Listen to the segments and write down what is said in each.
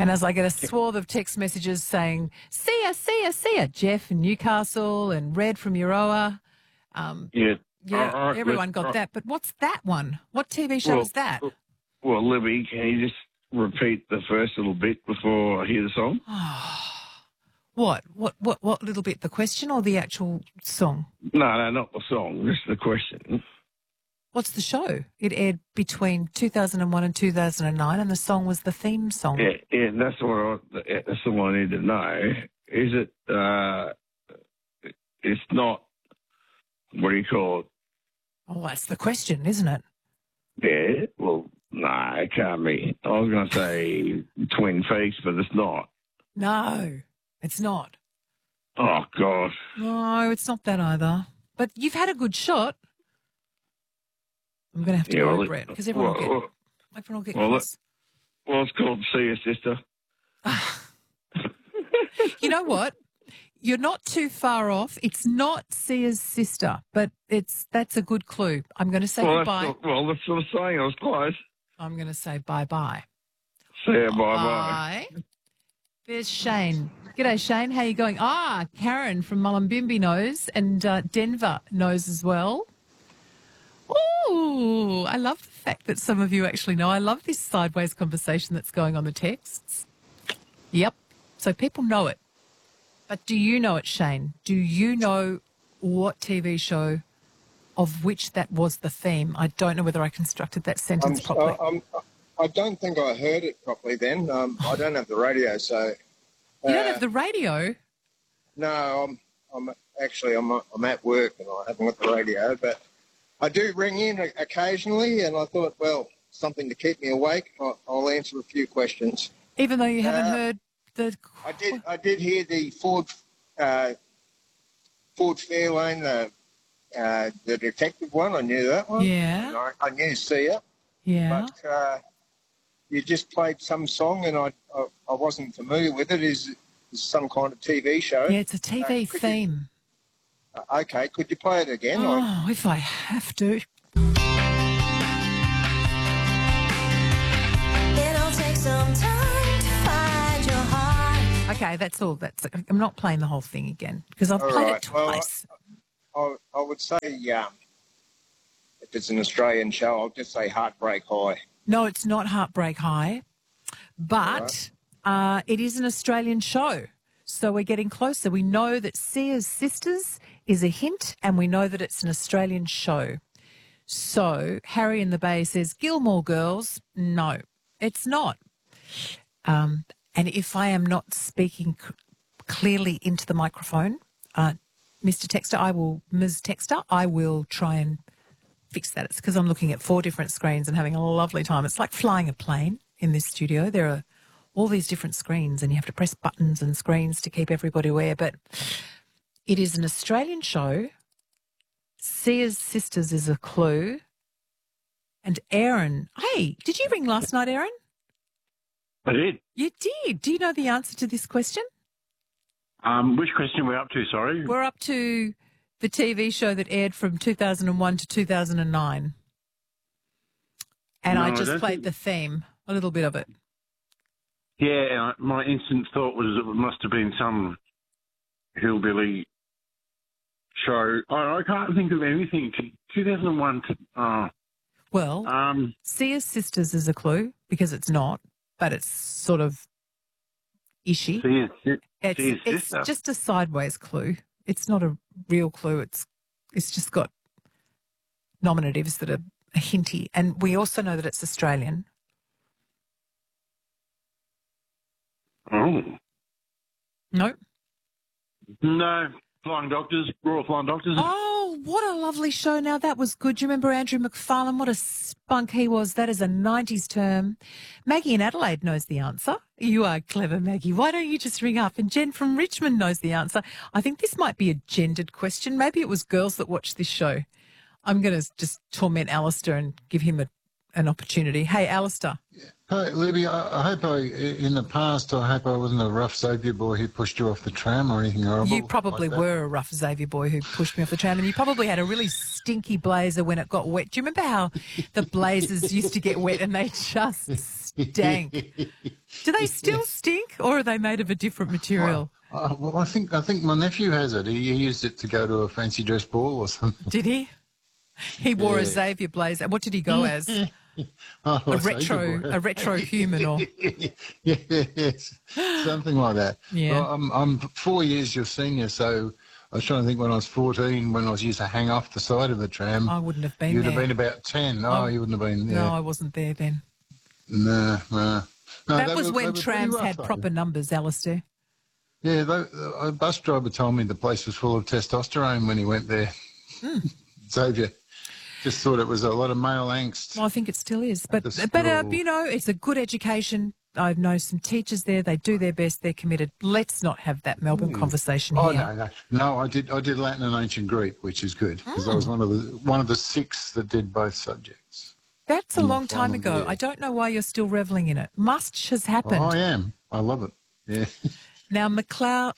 And as I get a swath of text messages saying, see ya, see ya, see ya, Jeff in Newcastle and Red from Euroa. Yeah. Yeah, everyone got that. But what's that one? What TV show is that? Well, Libby, can you just repeat the first little bit before I hear the song? What little bit? The question or the actual song? No, not the song, just the question. What's the show? It aired between 2001 and 2009, and the song was the theme song. Yeah, that's the one I need to know. Is it? It's not. What do you call it? Oh, that's the question, isn't it? Yeah. Well, no, it can't be. I was going to say Twin Peaks, but it's not. No, it's not. Oh God. No, it's not that either. But you've had a good shot. I'm going to have to go, Brett, because everyone will get close. Well, it's called See Your Sister. You know what? You're not too far off. It's not Sia's sister, but that's a good clue. I'm going to say goodbye. That's what I'm saying. I was close. I'm going to say bye-bye. See ya, bye-bye. There's Shane. G'day, Shane. How you going? Karen from Mullumbimby knows, and Denver knows as well. Ooh, I love the fact that some of you actually know. I love this sideways conversation that's going on the texts. Yep. So people know it. But do you know it, Shane? Do you know what TV show of which that was the theme? I don't know whether I constructed that sentence properly. I don't think I heard it properly then. I don't have the radio, so... You don't have the radio? No, I'm at work and I haven't got the radio, but I do ring in occasionally, and I thought, well, something to keep me awake. I'll answer a few questions. Even though you haven't heard the... I did hear the Ford Fairlane, the detective one. I knew that one. Yeah. I knew Sia. Yeah. But you just played some song, and I wasn't familiar with it. Is some kind of TV show? Yeah, it's a TV theme. Okay, could you play it again? Oh, if I have to. It'll take some time to find your heart. Okay, that's all. I'm not playing the whole thing again because I've played it twice. Well, I would say, if it's an Australian show, I'll just say Heartbreak High. No, it's not Heartbreak High, but it is an Australian show. So we're getting closer. We know that Sia's Sisters is a hint, and we know that it's an Australian show. So Harry in the Bay says, Gilmore Girls. No, it's not. And if I am not speaking clearly into the microphone, Ms. Texter, I will try and fix that. It's because I'm looking at 4 different screens and having a lovely time. It's like flying a plane in this studio. There are all these different screens and you have to press buttons and screens to keep everybody aware. But it is an Australian show. Sia's Sisters is a clue. And Aaron, hey, did you ring last night, Aaron? I did. You did. Do you know the answer to this question? Which question are we up to, sorry? We're up to the TV show that aired from 2001 to 2009. And I just played the theme, a little bit of it. Yeah, my instant thought was it must have been some hillbilly show. I can't think of anything. 2001 to... Well, Sia's Sisters is a clue because it's not, but it's sort of ishy. It's just a sideways clue. It's not a real clue. It's just got nominatives that are hinty. And we also know that it's Australian. Oh. No? No. Flying Doctors, Royal Flying Doctors. Oh, what a lovely show. Now, that was good. Do you remember Andrew McFarlane? What a spunk he was. That is a 90s term. Maggie in Adelaide knows the answer. You are clever, Maggie. Why don't you just ring up? And Jen from Richmond knows the answer. I think this might be a gendered question. Maybe it was girls that watched this show. I'm going to just torment Alistair and give him an opportunity. Hey, Alistair. Hi, Libby. In the past, I hope I wasn't a rough Xavier boy who pushed you off the tram or anything horrible. You probably like that. were a rough Xavier boy who pushed me off the tram, and you probably had a really stinky blazer when it got wet. Do you remember how the blazers used to get wet and they just stank? Do they still stink, or are they made of a different material? Well, I think my nephew has it. He used it to go to a fancy dress ball or something. Did he? He wore a Xavier blazer. What did he go as? A retro human, or yes, something like that. Yeah. Well, I'm 4 years your senior, so I was trying to think when I was 14, when I was used to hang off the side of the tram. I wouldn't have been You'd there. have been about 10. Oh, you wouldn't have been there. No, I wasn't there then. No. That was when trams had proper numbers, Alistair. Yeah, a bus driver told me the place was full of testosterone when he went there. Xavier just thought it was a lot of male angst. Well, I think it still is. But school. you know, it's a good education. I know some teachers there. They do their best. They're committed. Let's not have that Melbourne conversation here. No. I did Latin and ancient Greek, which is good because I was one of the 6 that did both subjects. That's a long time ago. year. I don't know why you're still revelling in it. Much has happened. Oh, I am. I love it. Yeah. Now, McLeod.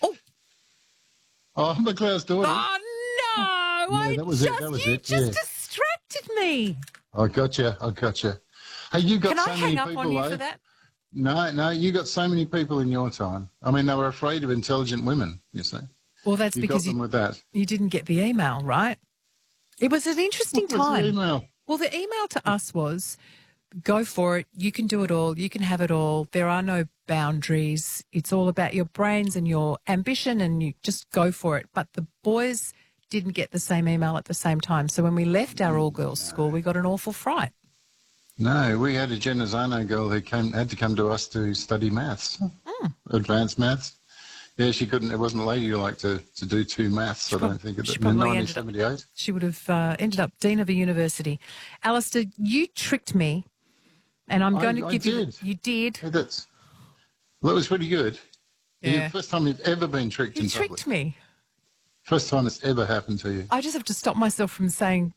Oh, McLeod's daughter. Oh, no. Yeah, that was it. You just distracted me. I got you. Hey, you got Can so I many hang up people, on you eh? for that? No, you got so many people in your time. I mean, they were afraid of intelligent women, you see. Well, that's You because got them with that. you didn't get the email, right? It was an interesting What was the time. email? Well, the email to us was, go for it. You can do it all. You can have it all. There are no boundaries. It's all about your brains and your ambition, and you just go for it. But the boys didn't get the same email at the same time. So when we left our all-girls school, we got an awful fright. No, we had a Genazzano girl who had to come to us to study maths, advanced maths. Yeah, she couldn't. It wasn't ladylike to do 2 maths. I don't think. In probably ended 1978. She would have ended up dean of a university. Alistair, you tricked me, and I'm going to give you. You did. Yeah, that was pretty good. Yeah. First time you've ever been tricked You in tricked public. me. First time it's ever happened to you. I just have to stop myself from saying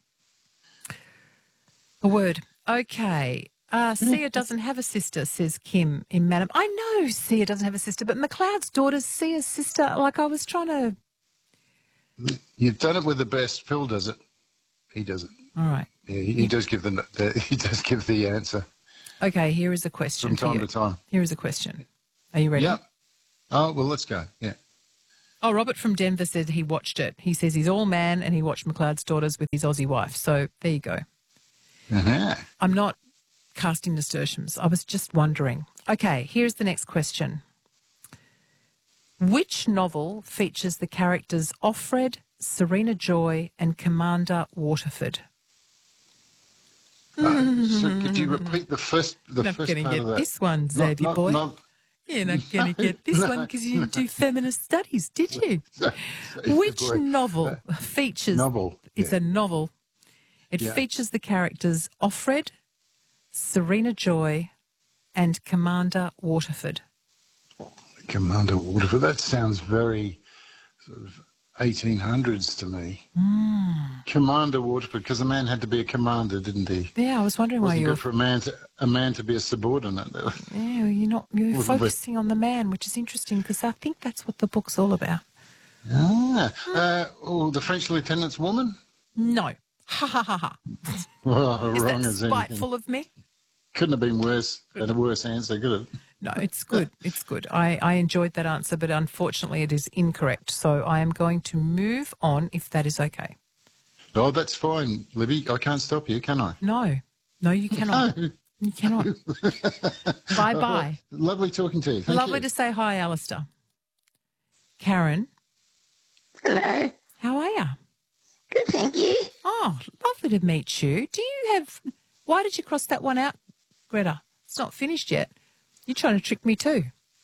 a word. Okay. Sia doesn't have a sister, says Kim in Madam. I know Sia doesn't have a sister, but McLeod's daughter's Sia's sister. Like, I was trying to... You've done it with the best. Phil does it. He does it. All right. Yeah, he does give he does give the answer Okay, here is a question from for time you. to time. Here is a question. Are you ready? Yeah. Oh, well, let's go. Yeah. Oh, Robert from Denver said he watched it. He says he's all man and he watched McLeod's daughters with his Aussie wife. So there you go. Uh-huh. I'm not casting nasturtiums. I was just wondering. Okay, here's the next question. Which novel features the characters Offred, Serena Joy and Commander Waterford? So could you repeat the first Not part going to of get that? this one, Xavier boy. You're not going to get this one because you didn't do feminist studies, did you? Which novel features... Novel. It's a novel. It features the characters Offred, Serena Joy and Commander Waterford. Commander Waterford. That sounds very sort of 1800s to me. Commander Waterford, because a man had to be a commander, didn't he? Yeah, I was wondering why Wasn't you were... good for a man to be a subordinate. Yeah, you're focusing on the man, which is interesting because I think that's what the book's all about. The French lieutenant's woman? No. Ha ha ha ha. Well, Is wrong that as anything. spiteful of me? Couldn't have been worse. Had a worse answer, could it? No, it's good. It's good. I enjoyed that answer, but unfortunately it is incorrect. So I am going to move on if that is okay. Oh, that's fine, Libby. I can't stop you, can I? No. No, you cannot. No. You cannot. Bye-bye. Lovely talking to you. Thank Lovely you. to say hi, Alistair. Karen. Hello. How are you? Good, thank you. Oh, lovely to meet you. Why did you cross that one out, Greta? It's not finished yet. You're trying to trick me too.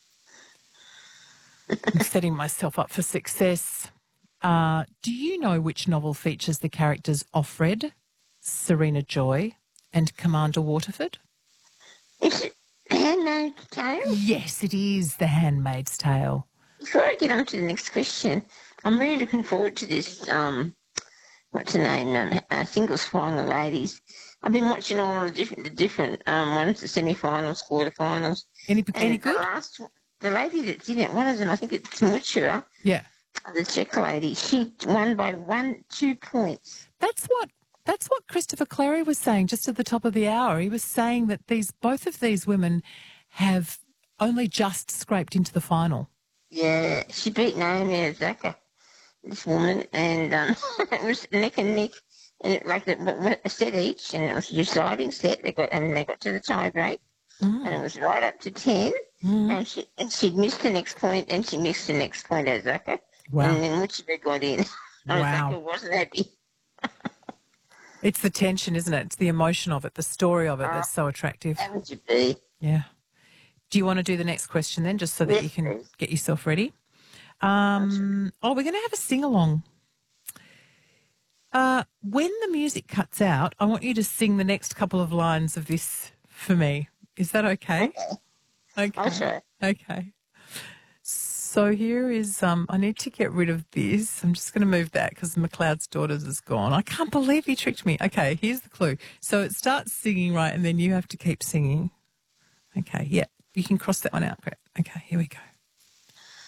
I'm setting myself up for success. Do you know which novel features the characters Offred, Serena Joy and Commander Waterford? Is it The Handmaid's Tale? Yes, it is The Handmaid's Tale. Before I get on to the next question, I'm really looking forward to this, what's her name? I think it was Flying the Ladies. I've been watching all the different ones, the semi-finals, quarterfinals. Any And good? the lady that did it, one of them, I think it's Muchura, Yeah. the Czech lady, she won by 2 points. That's what Christopher Clary was saying just at the top of the hour. He was saying that both of these women have only just scraped into the final. Yeah, she beat Naomi Osaka, this woman, and it was neck and neck, and a set each, and it was a deciding set. They got to the tie break, and it was right up to 10, and she'd missed the next point, and she missed the next point, Osaka. Wow. And then Muchura got in. Wow. Osaka wasn't happy. It's the tension, isn't it? It's the emotion of it, the story of it that's so attractive. How would you be? Yeah. Do you want to do the next question then, just so that you can get yourself ready? We're going to have a sing-along. When the music cuts out, I want you to sing the next couple of lines of this for me. Is that okay? Okay. Okay. Okay. So here is, I need to get rid of this. I'm just going to move that because McLeod's Daughters is gone. I can't believe you tricked me. Okay, here's the clue. So it starts singing, right, and then you have to keep singing. Okay, yeah, you can cross that one out. Great. Okay, here we go.